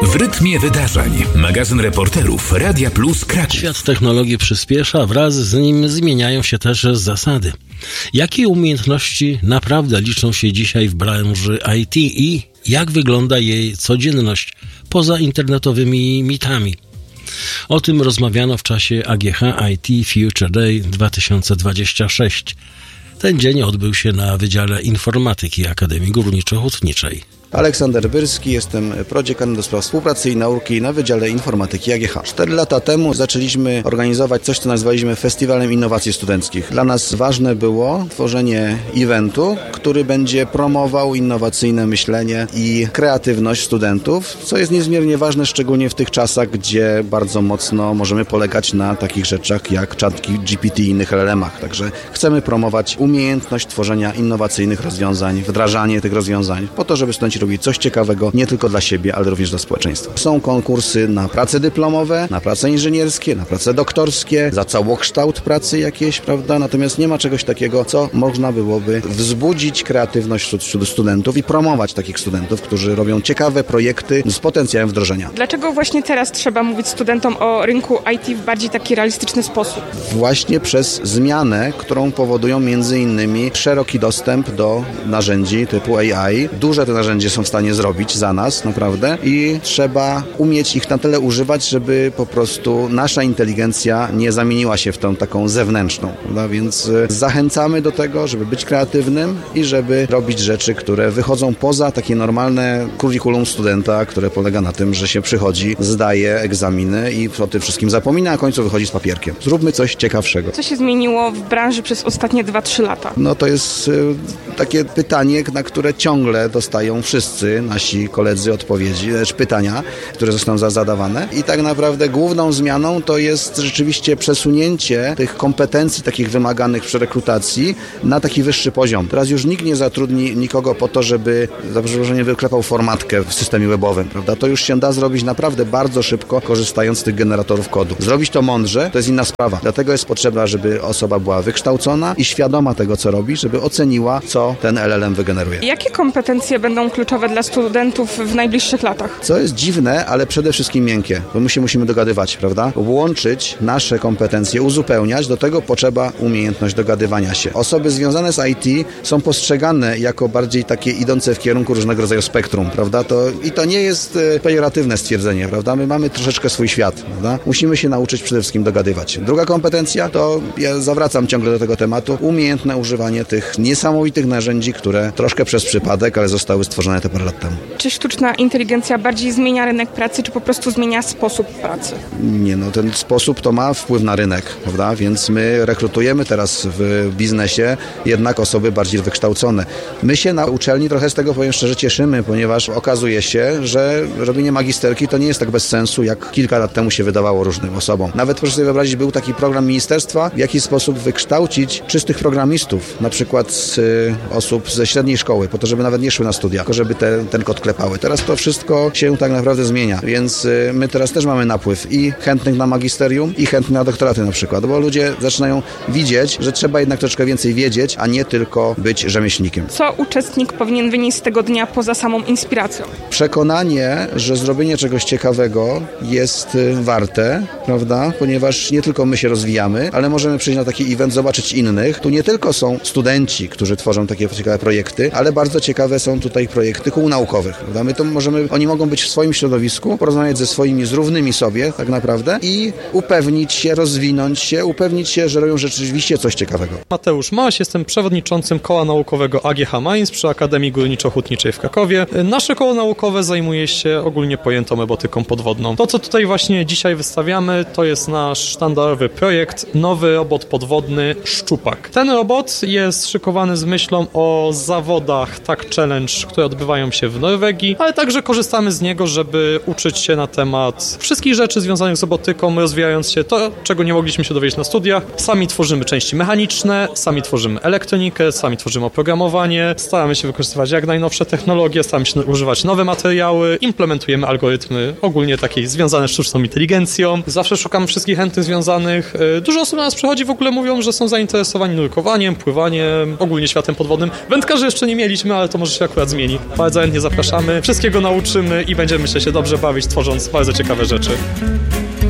W rytmie wydarzeń. Magazyn reporterów Radia Plus Kraków. Świat technologii przyspiesza, wraz z nim zmieniają się też zasady. Jakie umiejętności naprawdę liczą się dzisiaj w branży IT i jak wygląda jej codzienność poza internetowymi mitami? O tym rozmawiano w czasie AGH IT Future Day 2026. Ten dzień odbył się na Wydziale Informatyki Akademii Górniczo-Hutniczej. Aleksander Byrski, jestem prodziekan do spraw współpracy i nauki na Wydziale Informatyki AGH. 4 lata temu zaczęliśmy organizować coś, co nazwaliśmy Festiwalem Innowacji Studenckich. Dla nas ważne było tworzenie eventu, który będzie promował innowacyjne myślenie i kreatywność studentów, co jest niezmiernie ważne, szczególnie w tych czasach, gdzie bardzo mocno możemy polegać na takich rzeczach jak ChatGPT i innych LLM-ach. Także chcemy promować umiejętność tworzenia innowacyjnych rozwiązań, wdrażanie tych rozwiązań, po to, żeby studenci robić coś ciekawego nie tylko dla siebie, ale również dla społeczeństwa. Są konkursy na prace dyplomowe, na prace inżynierskie, na prace doktorskie, za całokształt pracy jakieś, prawda? Natomiast nie ma czegoś takiego, co można byłoby wzbudzić kreatywność wśród studentów i promować takich studentów, którzy robią ciekawe projekty z potencjałem wdrożenia. Dlaczego właśnie teraz trzeba mówić studentom o rynku IT w bardziej taki realistyczny sposób? Właśnie przez zmianę, którą powodują między innymi szeroki dostęp do narzędzi typu AI. Duże te narzędzia są w stanie zrobić za nas, naprawdę, i trzeba umieć ich na tyle używać, żeby po prostu nasza inteligencja nie zamieniła się w tą taką zewnętrzną, prawda? Więc zachęcamy do tego, żeby być kreatywnym i żeby robić rzeczy, które wychodzą poza takie normalne curriculum studenta, które polega na tym, że się przychodzi, zdaje egzaminy i o tym wszystkim zapomina, a na końcu wychodzi z papierkiem. Zróbmy coś ciekawszego. Co się zmieniło w branży przez ostatnie 2-3 lata? No to jest takie pytanie, na które ciągle dostają wszyscy nasi koledzy odpowiedzi, pytania, które zostaną zadawane. I tak naprawdę główną zmianą to jest rzeczywiście przesunięcie tych kompetencji takich wymaganych przy rekrutacji na taki wyższy poziom. Teraz już nikt nie zatrudni nikogo po to, żeby za przeproszeniem wyklepał formatkę w systemie webowym, prawda? To już się da zrobić naprawdę bardzo szybko, korzystając z tych generatorów kodu. Zrobić to mądrze, to jest inna sprawa. Dlatego jest potrzebna, żeby osoba była wykształcona i świadoma tego, co robi, żeby oceniła, co ten LLM wygeneruje. Jakie kompetencje będą kluczowe dla studentów w najbliższych latach? Co jest dziwne, ale przede wszystkim miękkie, bo my się musimy dogadywać, prawda? Łączyć nasze kompetencje, uzupełniać, do tego potrzeba umiejętność dogadywania się. Osoby związane z IT są postrzegane jako bardziej takie idące w kierunku różnego rodzaju spektrum, prawda? To nie jest pejoratywne stwierdzenie, prawda? My mamy troszeczkę swój świat, prawda? Musimy się nauczyć przede wszystkim dogadywać. Druga kompetencja to, ja zawracam ciągle do tego tematu, umiejętne używanie tych niesamowitych narzędzi, które troszkę przez przypadek, ale zostały stworzone te parę lat temu. Czy sztuczna inteligencja bardziej zmienia rynek pracy, czy po prostu zmienia sposób pracy? Nie, no ten sposób to ma wpływ na rynek, prawda? Więc my rekrutujemy teraz w biznesie jednak osoby bardziej wykształcone. My się na uczelni trochę z tego, powiem szczerze, cieszymy, ponieważ okazuje się, że robienie magisterki to nie jest tak bez sensu, jak kilka lat temu się wydawało różnym osobom. Nawet proszę sobie wyobrazić, był taki program ministerstwa, w jaki sposób wykształcić czystych programistów, na przykład z osób ze średniej szkoły, po to, żeby nawet nie szły na studia, tylko żeby ten kod klepały. Teraz to wszystko się tak naprawdę zmienia, więc my teraz też mamy napływ i chętnych na magisterium, i chętnych na doktoraty na przykład, bo ludzie zaczynają widzieć, że trzeba jednak troszkę więcej wiedzieć, a nie tylko być rzemieślnikiem. Co uczestnik powinien wynieść z tego dnia poza samą inspiracją? Przekonanie, że zrobienie czegoś ciekawego jest warte, prawda? Ponieważ nie tylko my się rozwijamy, ale możemy przyjść na taki event, zobaczyć innych. Tu nie tylko są studenci, którzy tworzą takie ciekawe projekty, ale bardzo ciekawe są tutaj projekty kółnaukowych, prawda? Oni mogą być w swoim środowisku, porozmawiać ze swoimi, z równymi sobie tak naprawdę i upewnić się, rozwinąć się, upewnić się, że robią rzeczywiście coś ciekawego. Mateusz Maś, jestem przewodniczącym koła naukowego AGH Mainz przy Akademii Górniczo-Hutniczej w Krakowie. Nasze koło naukowe zajmuje się ogólnie pojętą robotyką podwodną. To, co tutaj właśnie dzisiaj wystawiamy, to jest nasz sztandarowy projekt, nowy robot podwodny Szczupak. Ten robot jest szykowany z myślą o zawodach TAG Challenge, które odbywają się w Norwegii, ale także korzystamy z niego, żeby uczyć się na temat wszystkich rzeczy związanych z robotyką, rozwijając się to, czego nie mogliśmy się dowiedzieć na studiach. Sami tworzymy części mechaniczne, sami tworzymy elektronikę, sami tworzymy oprogramowanie, staramy się wykorzystywać jak najnowsze technologie, staramy się używać nowe materiały, implementujemy algorytmy ogólnie takie związane z sztuczną inteligencją. Zawsze szukamy wszystkich chętnych związanych. Dużo osób do nas przychodzi, w ogóle mówią, że są zainteresowani nurkowaniem, pływaniem, ogólnie światem podwodnym. Wędkarzy jeszcze nie mieliśmy, ale to może się akurat zmieni. Bardzo chętnie zapraszamy, wszystkiego nauczymy i będziemy się dobrze bawić, tworząc bardzo ciekawe rzeczy.